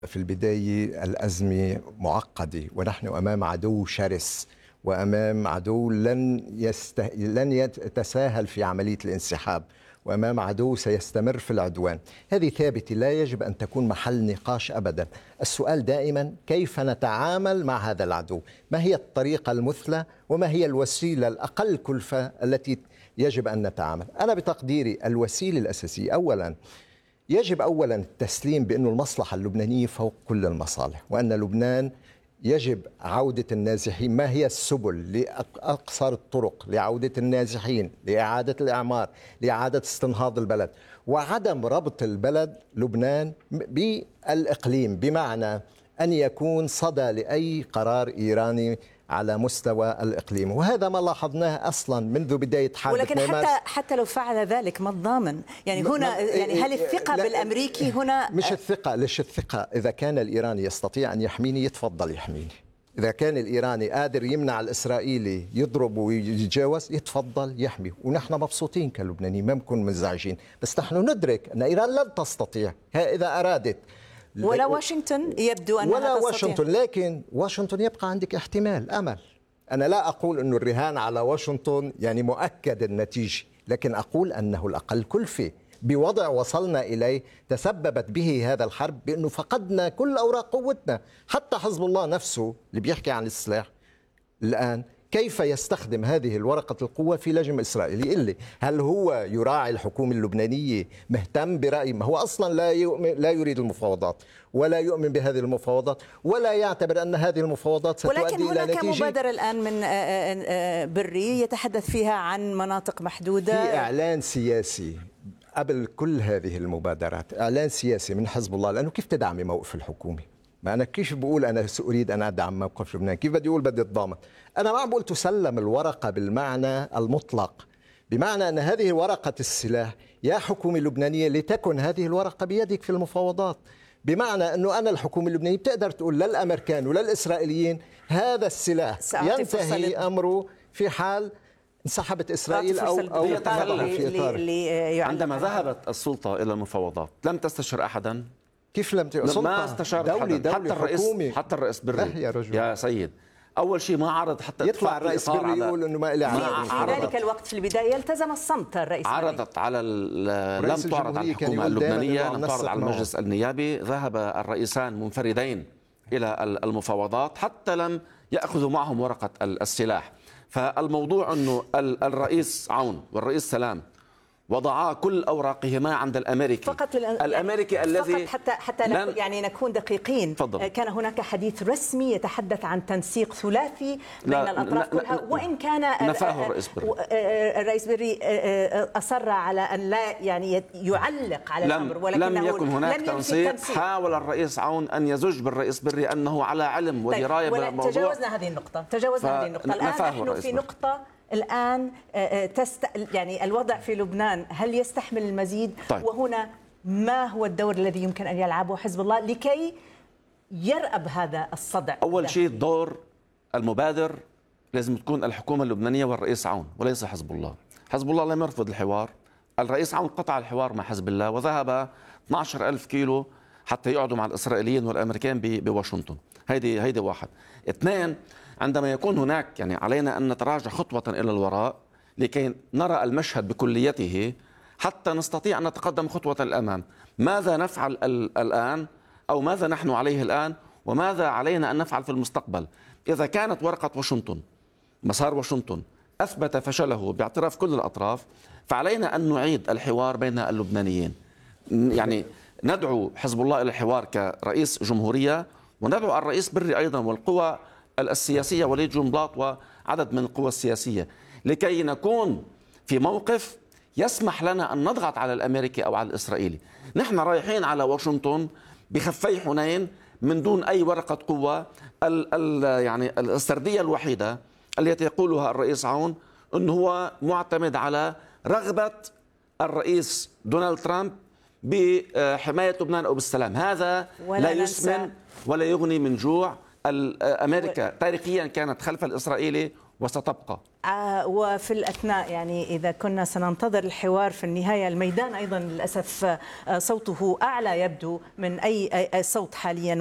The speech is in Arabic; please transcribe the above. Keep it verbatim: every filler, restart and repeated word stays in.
في البداية الأزمة معقدة، ونحن أمام عدو شرس وأمام عدو لن, يسته... لن يتساهل في عملية الانسحاب، وأمام عدو سيستمر في العدوان. هذه ثابتة لا يجب أن تكون محل نقاش أبدا. السؤال دائما كيف نتعامل مع هذا العدو؟ ما هي الطريقة المثلى وما هي الوسيلة الأقل كلفة التي يجب أن نتعامل؟ أنا بتقديري الوسيلة الأساسية أولا، يجب أولا التسليم بأن المصلحة اللبنانية فوق كل المصالح، وأن لبنان يجب عودة النازحين. ما هي السبل لأقصر الطرق لعودة النازحين، لإعادة الإعمار، لإعادة استنهاض البلد، وعدم ربط البلد لبنان بالإقليم، بمعنى أن يكون صدى لأي قرار إيراني على مستوى الإقليم. وهذا ما لاحظناه أصلا منذ بداية حرب ولكن حتى حتى لو فعل ذلك ما الضامن؟ يعني هنا يعني هل الثقة بالأمريكي هنا؟ مش الثقة، ليش الثقة؟ إذا كان الإيراني يستطيع أن يحميني يتفضل يحميني، إذا كان الإيراني قادر يمنع الإسرائيلي يضرب ويتجاوز يتفضل يحمي، ونحن مبسوطين كلبنانيين ما بنكون منزعجين، بس نحن ندرك أن إيران لن تستطيع إذا أرادت، ولا واشنطن يبدو أنها ولا تستطيع. واشنطن، لكن واشنطن يبقى عندك احتمال أمل. أنا لا أقول أنه الرهان على واشنطن يعني مؤكد النتيجة، لكن أقول أنه الأقل كلفة بوضع وصلنا إليه تسببت به هذا الحرب بأنه فقدنا كل أوراق قوتنا. حتى حزب الله نفسه اللي بيحكي عن السلاح الآن كيف يستخدم هذه الورقة القوة في لجم إسرائيلي؟ اللي هل هو يراعي الحكومة اللبنانية، مهتم برأي؟ ما هو أصلا لا يؤمن، لا يريد المفاوضات ولا يؤمن بهذه المفاوضات ولا يعتبر أن هذه المفاوضات ستؤدي إلى نتيجة. ولكن هناك مبادرة الآن من بري يتحدث فيها عن مناطق محدودة، في إعلان سياسي قبل كل هذه المبادرات، إعلان سياسي من حزب الله، لأنه كيف تدعمي موقف الحكومة؟ ما أنا كيف بقول أنا أريد أن أدعم موقف لبنان؟ كيف بدي أقول بدي أتضامن؟ أنا ما بقول تسلم الورقة بالمعنى المطلق، بمعنى أن هذه ورقة السلاح يا حكومة لبنانية لتكن هذه الورقة بيدك في المفاوضات، بمعنى أنه أنا الحكومة اللبنانية بتقدر تقول للأمريكان وللإسرائيليين هذا السلاح ينتهي أمره في حال انسحبت إسرائيل أو أو تخلف في إطاره. عندما ذهبت السلطة إلى المفاوضات لم تستشر أحدا. كيف لم تستشر؟ ما استشارت دولي دولي حتى الرئيس حكومي. حتى الرئيس بري يا, يا سيد أول شيء ما عرض حتى يطلع الرئيس بري يقول انه ما له علاقه. في ذلك الوقت في البدايه التزم الصمت الرئيس بري. عرضت على لم تعرض على الحكومه اللبنانيه، لم تعرض على المجلس النيابي. ذهب الرئيسان منفردين الى المفاوضات حتى لم ياخذوا معهم ورقه السلاح. فالموضوع انه الرئيس عون والرئيس سلام وضعا كل اوراقهما عند الامريكي فقط الامريكي يعني الذي فقط حتى حتى لن يعني نكون دقيقين. فضل. كان هناك حديث رسمي يتحدث عن تنسيق ثلاثي بين الأطراف كلها، وإن كان نفاه الرئيس بري. الرئيس بري أصر على أن لا يعني يعلق على الأمر، ولكنه لم يكن هناك لم تنسيق. حاول الرئيس عون أن يزج بالرئيس بري أنه على علم ودراية طيب بالموضوع. تجاوزنا هذه النقطة تجاوزنا هذه النقطة الآن نحن في نقطة الآن تست... يعني الوضع في لبنان هل يستحمل المزيد؟ طيب. وهنا ما هو الدور الذي يمكن أن يلعبه حزب الله لكي يرأب هذا الصدع؟ أول شيء الدور المبادر لازم تكون الحكومة اللبنانية والرئيس عون وليس حزب الله. حزب الله لم يرفض الحوار، الرئيس عون قطع الحوار مع حزب الله وذهب اثني عشر ألف كيلو حتى يقعدوا مع الإسرائيليين والأمريكان بواشنطن. هيدي هيدي واحد. اثنين، عندما يكون هناك يعني علينا أن نتراجع خطوة إلى الوراء لكي نرى المشهد بكليته حتى نستطيع أن نتقدم خطوة الأمام. ماذا نفعل الآن أو ماذا نحن عليه الآن وماذا علينا أن نفعل في المستقبل؟ إذا كانت ورقة واشنطن مسار واشنطن أثبت فشله باعتراف كل الأطراف، فعلينا أن نعيد الحوار بين اللبنانيين. يعني ندعو حزب الله إلى الحوار كرئيس جمهورية، وندعو الرئيس بري أيضا والقوى السياسية وليد جنبلاط وعدد من القوى السياسية لكي نكون في موقف يسمح لنا أن نضغط على الأمريكي أو على الإسرائيلي. نحن رايحين على واشنطن بخفي حنين من دون أي ورقة قوة. ال ال يعني السردية الوحيدة التي يقولها الرئيس عون أنه هو معتمد على رغبة الرئيس دونالد ترامب بحماية لبنان أو بالسلام. هذا لا يسمن ولا يغني من جوع. أمريكا تاريخيا كانت خلف الإسرائيلي وستبقى. وفي الأثناء يعني إذا كنا سننتظر الحوار في النهاية، الميدان أيضا للأسف صوته أعلى يبدو من أي صوت حاليا.